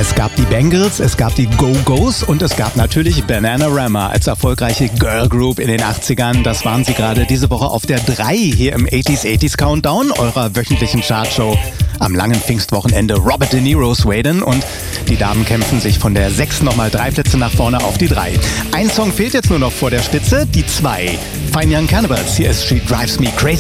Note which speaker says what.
Speaker 1: Es gab die Bangles, es gab die Go-Go's und es gab natürlich Bananarama als erfolgreiche Girl Group in den 80ern. Das waren sie gerade diese Woche auf der 3 hier im 80s Countdown, eurer wöchentlichen Chartshow am langen Pfingstwochenende. Robert De Niro, Sweden, und die Damen kämpfen sich von der 6 nochmal 3 Plätze nach vorne auf die 3. Ein Song fehlt jetzt nur noch vor der Spitze, die 2. Fine Young Cannibals, hier ist She Drives Me Crazy.